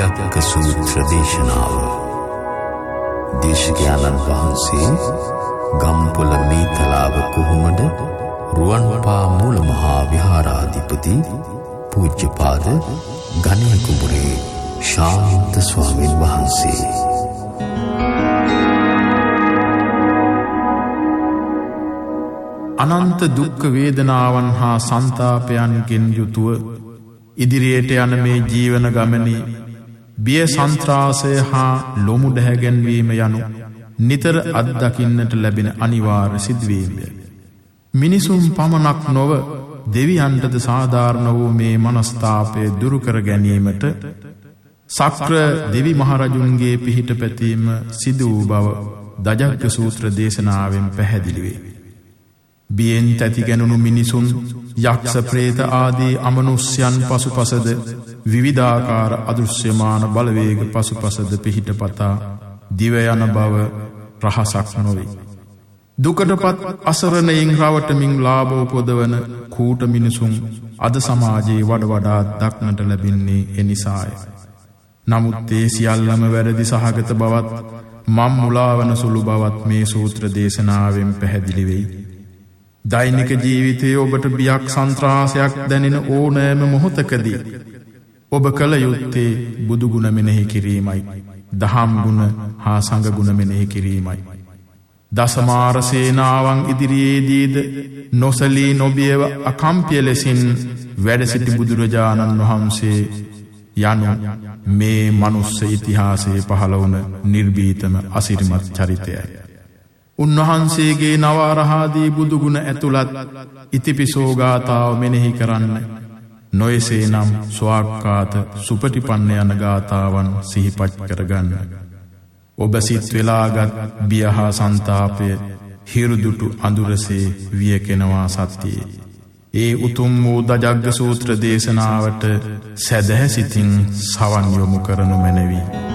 දජග්ග සූත්‍ර දේශනාව. දේශකයන්න් වහන්සේ ගම්පොළ මීතලාව කුහුමඩ රුවන්පා මූල මහා විහාරාධිපති පූජ්‍යපාද ගණේ කුඹුරේ ශාන්ත ස්වාමීන් වහන්සේ. අනන්ත දුක්ඛ වේදනාවන් හා සංතාපයන්ගෙන් යුතුව ඉදිරියට යන මේ ජීවන ගමනේ බිය සන්ත්‍රාසය හා ලොමු දැහැගැන්වීම යනු නිතර අත්දකින්නට ලැබෙන අනිවාර්ය සිදුවීමය. මිනිසුන් පමණක් නොව දෙවියන්ටද සාධාරණ වූ මේ මනස්ථාපය දුරු කර ගැනීමට සක්‍ර දෙවි මහරජුන්ගේ පිහිට පැතීම සිදු වූ බව දජග්ග සූත්‍ර දේශනාවෙන් පැහැදිලි වේ. බියෙන් තැතිගැනුණු මිනිසුන් යක්ෂ ප්‍රේත ආදී අමනුෂ්‍යයන් පසුපසද විවිධාකාර අදෘශ්‍යමාන බලවේග පසුපසද පිහිට පතා දිව යන බව රහසක් නොවේ. දුකටපත් අසරණයින් රවටමින් ලාභ උපදවන කූට මිනිසුන් අද සමාජයේ වඩා දක්නට ලැබෙන්නේ එනිසාය. නමුත් ඒ සියල්ලම වැරදි සහගත බවත් මම් මුලාවන සුළු බවත් මේ සූත්‍ර දේශනාවෙන් පැහැදිලි වෙයි. දෛනික ජීවිතයේ ඔබට බියක් සන්ත්‍රාසයක් දැනෙන ඕනෑම මොහොතකදී ඔබ කළ යුත්තේ බුදුගුණ මෙනෙහි කිරීමයි, දහම් ගුණ හා සංඝ ගුණ මෙනෙහි කිරීමයි. දසමාර සේනාවන් ඉදිරියේදීද නොසලී නොබියව අකම්පිය ලෙසින් වැඩ සිටි බුදුරජාණන් වහන්සේ යනු මේ මනුස්ස ඉතිහාසයේ පහළ වුණ නිර්භීතම අසිරිමත් චරිතයයි. උන්වහන්සේගේ නවාරහාදී බුදුගුණ ඇතුළත් ඉතිපිසෝ ගාථාව මෙනෙහි කරන්න, නොයසේ නම් ස්වාක්කාත සුපටිපන්න යන ගාථාවන් සිහිපත් කරගන්න. ඔබ සිත් වෙලාගත් බියහා සන්තාපය හිරුදුටු අඳුරසේ වියකෙනවා සත්‍යයේ. ඒ උතුම් වූ දජග්ග සූත්‍ර දේශනාවට සැදැහැ සිතින් සවන් යොමු කරනු මැනවී.